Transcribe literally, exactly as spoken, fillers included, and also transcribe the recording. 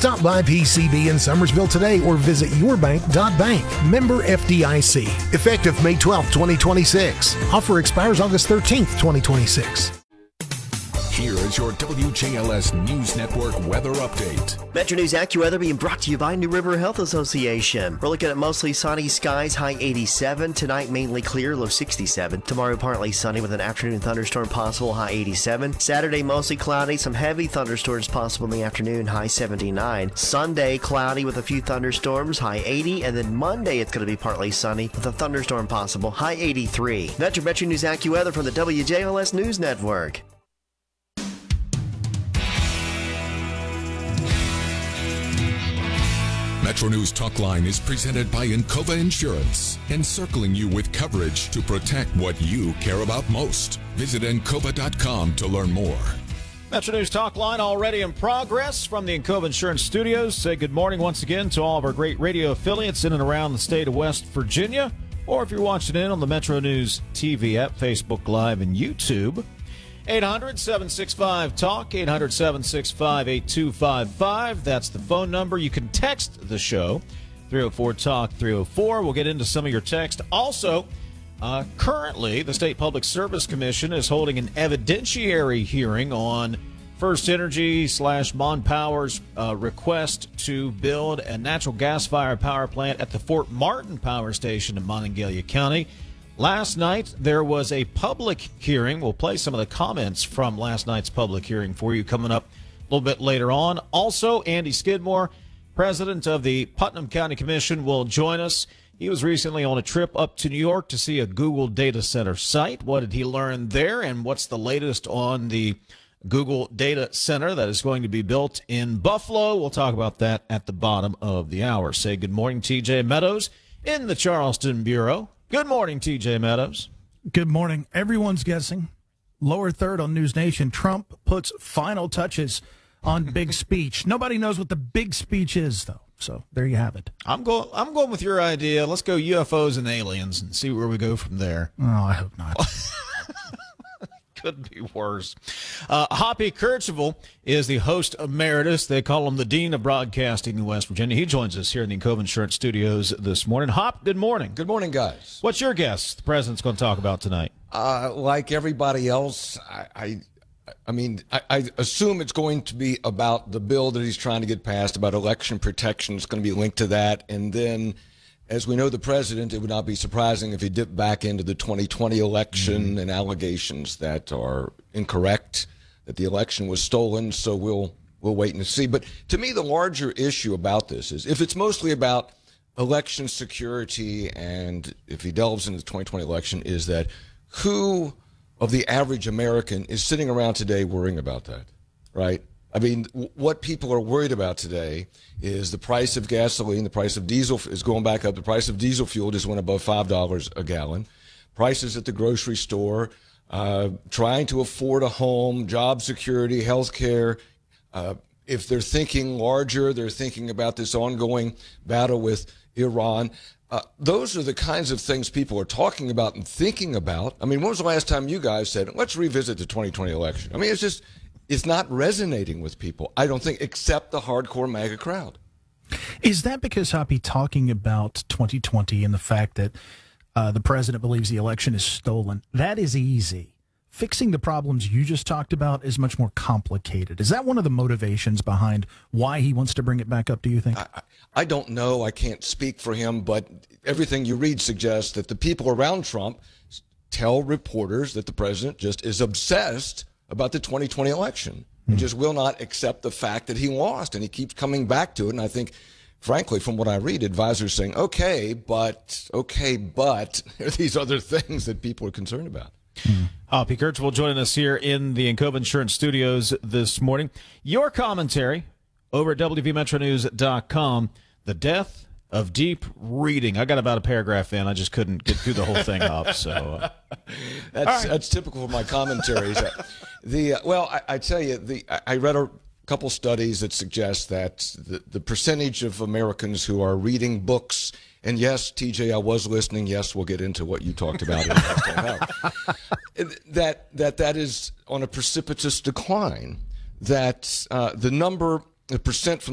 Stop by P C B in Summersville today or visit your bank dot bank. Member F D I C. Effective May twelfth, twenty twenty-six. Offer expires August thirteenth, twenty twenty-six. Here is your W J L S News Network weather update. Metro News AccuWeather being brought to you by New River Health Association. We're looking at mostly sunny skies, high eighty-seven. Tonight, mainly clear, low sixty-seven. Tomorrow, partly sunny with an afternoon thunderstorm possible, high eighty-seven. Saturday, mostly cloudy, some heavy thunderstorms possible in the afternoon, high seventy-nine. Sunday, cloudy with a few thunderstorms, high eighty. And then Monday, it's going to be partly sunny with a thunderstorm possible, high eighty-three. That's your Metro News AccuWeather from the W J L S News Network. Metro News Talkline is presented by Encova Insurance, encircling you with coverage to protect what you care about most. Visit encova dot com to learn more. Metro News Talkline already in progress from the Encova Insurance Studios. Say good morning once again to all of our great radio affiliates in and around the state of West Virginia. Or if you're watching in on the Metro News T V app, Facebook Live, and YouTube. eight hundred, seven six five, talk, eight hundred, seven six five, eight two five five. That's the phone number. You can text the show, three oh four, talk, three oh four. We'll get into some of your text. Also, uh, currently, the State Public Service Commission is holding an evidentiary hearing on First Energy slash Mon Power's uh, request to build a natural gas-fired power plant at the Fort Martin Power Station in Monongalia County. Last night, there was a public hearing. We'll play some of the comments from last night's public hearing for you coming up a little bit later on. Also, Andy Skidmore, president of the Putnam County Commission, will join us. He was recently on a trip up to New York to see a Google data center site. What did he learn there, and what's the latest on the Google data center that is going to be built in Buffalo? We'll talk about that at the bottom of the hour. Say good morning, T J Meadows in the Charleston Bureau. Good morning, T J Meadows. Good morning. Everyone's guessing. Lower third on News Nation. Trump puts final touches on big speech. Nobody knows what the big speech is, though. So there you have it. I'm going. I'm going with your idea. Let's go U F Os and aliens and see where we go from there. Oh, I hope not. Could be worse. Uh, Hoppy Kercheval is the host emeritus. They call him the Dean of Broadcasting in West Virginia. He joins us here in the Encova Insurance Studios this morning. Hop, good morning. Good morning, guys. What's your guess the president's going to talk about tonight? Uh, like everybody else, I, I, I mean, I, I assume it's going to be about the bill that he's trying to get passed about election protection. It's going to be linked to that, and then, as we know, the president, it would not be surprising if he dipped back into the twenty twenty election mm-hmm. and allegations that are incorrect, that the election was stolen. So we'll we'll wait and see. But to me, the larger issue about this is if it's mostly about election security, and if he delves into the twenty twenty election, is that who of the average American is sitting around today worrying about that, right? I mean, what people are worried about today is the price of gasoline, the price of diesel is going back up. The price of diesel fuel just went above five dollars a gallon. Prices at the grocery store, uh, trying to afford a home, job security, health care. Uh, if they're thinking larger, they're thinking about this ongoing battle with Iran. Uh, those are the kinds of things people are talking about and thinking about. I mean, when was the last time you guys said, let's revisit the twenty twenty election? I mean, it's just... it's not resonating with people, I don't think, except the hardcore MAGA crowd. Is that because, Hoppy, talking about twenty twenty and the fact that uh, the president believes the election is stolen, that is easy. Fixing the problems you just talked about is much more complicated. Is that one of the motivations behind why he wants to bring it back up, do you think? I, I don't know. I can't speak for him, but everything you read suggests that the people around Trump tell reporters that the president just is obsessed about the twenty twenty election and just will not accept the fact that he lost, and he keeps coming back to it. And I think, frankly, from what I read, advisors saying, okay, but, okay, but there are these other things that people are concerned about. Hmm. Hoppy Kercheval joining us here in the Encova Insurance Studios this morning. Your commentary over at W V Metro News dot com, the death of deep reading. I got about a paragraph in. I just couldn't get through the whole thing up. So uh, that's right. That's typical of my commentaries. the uh, well, I, I tell you, the I, I read a couple studies that suggest that the, the percentage of Americans who are reading books. And yes, T J, I was listening. Yes, we'll get into what you talked about in the next half hour. That that that is on a precipitous decline. That uh, the number, the percent from